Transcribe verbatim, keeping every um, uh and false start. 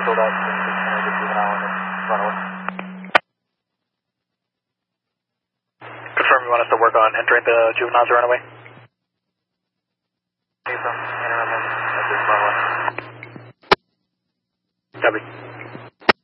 filled out and just enter the juvenile and then run away. Confirm you want us to work on entering the juveniles or run away? Need some interim and just run away. Copy.